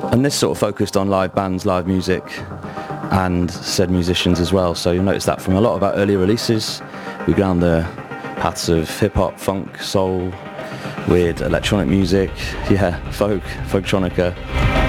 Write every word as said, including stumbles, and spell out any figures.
And this sort of focused on live bands, live music, and said musicians as well. So you'll notice that from a lot of our earlier releases, we go down the paths of hip-hop, funk, soul, weird electronic music, yeah, folk, folktronica.